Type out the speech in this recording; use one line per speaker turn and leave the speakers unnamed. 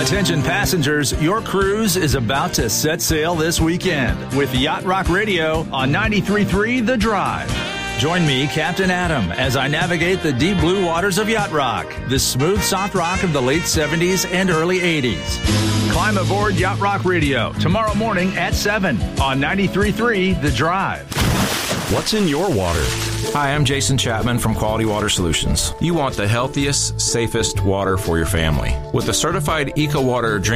Attention passengers, your cruise is about to set sail this weekend with Yacht Rock Radio on 93.3 The Drive. Join me, Captain Adam, as I navigate the deep blue waters of Yacht Rock, the smooth soft rock of the late 70s and early 80s. Climb aboard Yacht Rock Radio tomorrow morning at 7 on 93.3 The Drive.
What's in your water?
Hi, I'm Jason Chapman from Quality Water Solutions. You want the healthiest, safest water for your family. With the certified EcoWater drink